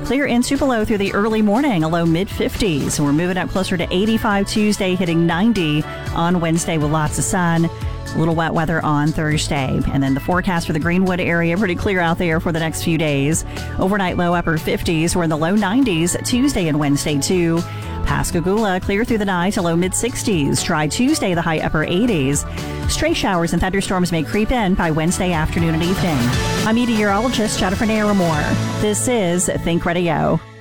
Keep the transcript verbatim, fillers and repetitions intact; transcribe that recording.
Clear in Tupelo through the early morning, a low mid fifties. We're moving up closer to eighty-five Tuesday, hitting ninety on Wednesday with lots of sun. A little wet weather on Thursday. And then the forecast for the Greenwood area, pretty clear out there for the next few days. Overnight low upper fifties. We're in the low nineties Tuesday and Wednesday too. Pascagoula, clear through the night to low mid sixties. Dry Tuesday, the high upper eighties. Stray showers and thunderstorms may creep in by Wednesday afternoon and evening. I'm meteorologist Jennifer Naramore. This is Think Radio.